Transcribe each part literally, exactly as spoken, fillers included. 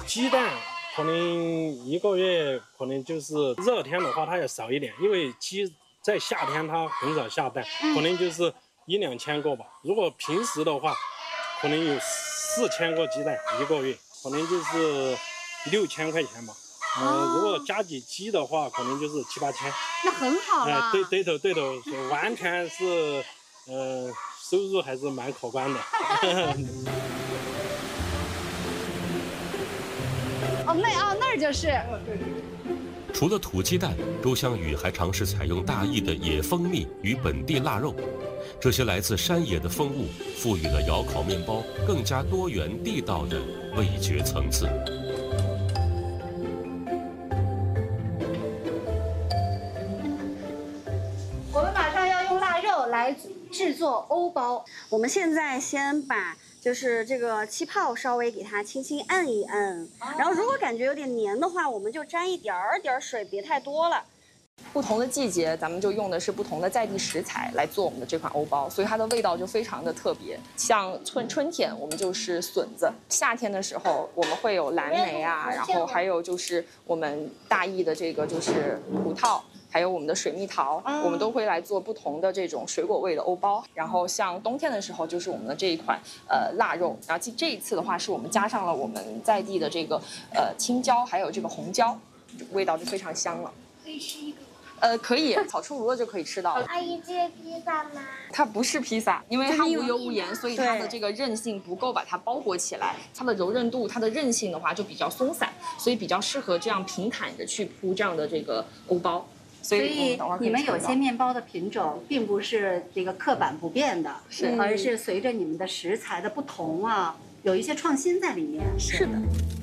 鸡蛋可能一个月可能就是热天的话它要少一点，因为鸡在夏天它很少下蛋，可能就是一两千个吧。如果平时的话，可能有四千个鸡蛋一个月，可能就是六千块钱吧。呃， 哦、 如果加几鸡的话，可能就是七八千。 那很好了。 哎、呃，对对头对头，完全是呃收入还是蛮可观的。 哦，那哦那儿就是。 除了土鸡蛋，周香宇还尝试采用大邑的野蜂蜜与本地腊肉，这些来自山野的风物，赋予了窑烤面包更加多元地道的味觉层次。 我们马上要用腊肉来制作欧包。 我们现在先把就是这个气泡稍微给它轻轻按一按，然后如果感觉有点黏的话，我们就沾一点儿点儿水，别太多了。 不同的季节，咱们就用的是不同的在地食材来做我们的这款欧包，所以它的味道就非常的特别。像春春天我们就是笋子，夏天的时候我们会有蓝莓啊，然后还有就是我们大邑的这个就是葡萄。还有我们的水蜜桃，我们都会来做不同的这种水果味的欧包。然后像冬天的时候，就是我们的这一款呃腊肉。然后这这一次的话，是我们加上了我们在地的这个呃青椒，还有这个红椒，味道就非常香了。 可以吃一个。 呃，可以，炒出炉了就可以吃到了。 阿姨，这是披萨吗？ 它不是披萨，因为它无油无盐，所以它的这个韧性不够把它包裹起来。它的柔韧度、它的韧性的话就比较松散，所以比较适合这样平坦着去铺这样的这个欧包。 所以你们有些面包的品种并不是这个刻板不变的， 是， 而是随着你们的食材的不同啊，有一些创新在里面。 是的。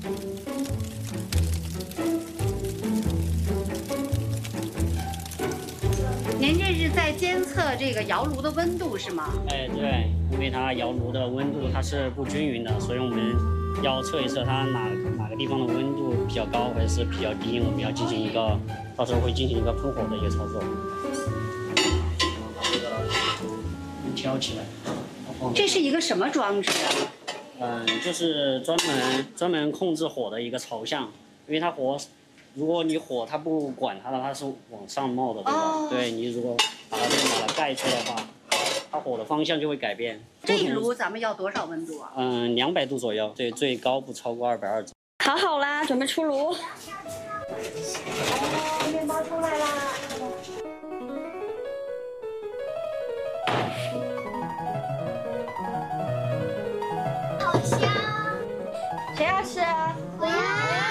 您这是在监测这个窑炉的温度是吗？ 哎，对，因为它窑炉的温度它是不均匀的，所以我们要测一测它哪哪个地方的温度比较高，或者是比较低，我们要进行一个，到时候会进行一个喷火的一个操作。这个挑起来。 这是一个什么装置啊？ 嗯，就是专门专门控制火的一个朝向，因为它火。如果你火它不管它的，它是往上冒的，对吧？哦、对你如果把它这个把它盖住的话，它火的方向就会改变。 这一炉咱们要多少温度啊？ 嗯，两百度左右，对，最高不超过二百二。 烤好啦，准备出炉。 哦，面包出来啦！好香！ 谁要吃？ 我要。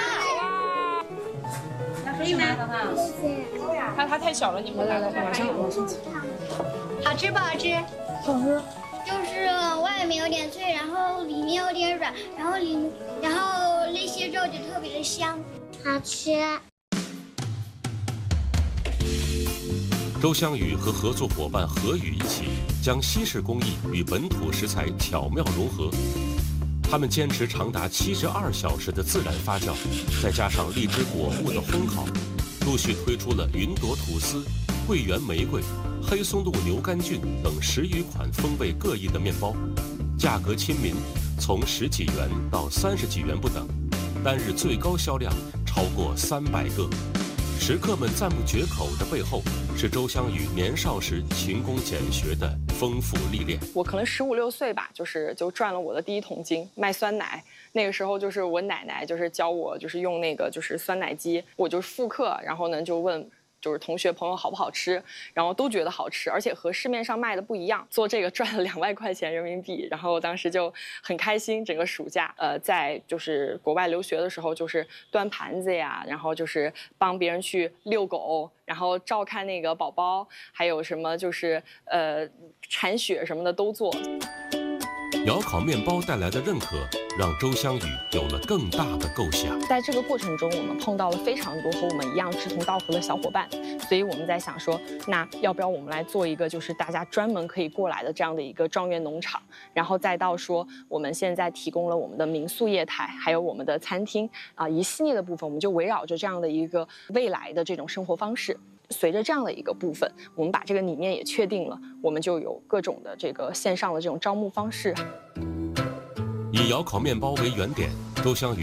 可以吗？ 谢谢。 它它太小了，你们来来马上马上。 好吃不好吃？ 好吃。 就是外面有点脆，然后里面有点软，然后里然后那些肉就特别的香，好吃。 周香宇和合作伙伴何宇一起将西式工艺与本土食材巧妙融合。他们坚持长达七十二小时的自然发酵，再加上荔枝果物的烘烤，陆续推出了云朵吐司、桂圆玫瑰、黑松露牛肝菌等十余款风味各异的面包，价格亲民，从十几元到三十几元不等，单日最高销量超过三百个。食客们赞不绝口的背后，是周香宇年少时勤工俭学的丰富历练。 我可能十五六岁吧，就是就赚了我的第一桶金，卖酸奶。那个时候就是我奶奶就是教我，就是用那个就是酸奶机，我就复刻，然后呢就问。就是同学朋友好不好吃，然后都觉得好吃，而且和市面上卖的不一样。做这个赚了两万块钱人民币，然后当时就很开心。整个暑假，呃，在就是国外留学的时候，就是端盘子呀，然后就是帮别人去遛狗，然后照看那个宝宝，还有什么就是呃铲雪什么的都做。 窑烤面包带来的认可，让周香宇有了更大的构想。 在这个过程中，我们碰到了非常多和我们一样志同道合的小伙伴，所以我们在想说，那要不要我们来做一个就是大家专门可以过来的这样的一个庄园农场，然后再到说我们现在提供了我们的民宿业态，还有我们的餐厅啊、呃、一系列的部分，我们就围绕着这样的一个未来的这种生活方式。随着这样的一个部分，我们把这个理念也确定了，我们就有各种的这个线上的这种招募方式。 以窑烤面包为原点，周香宇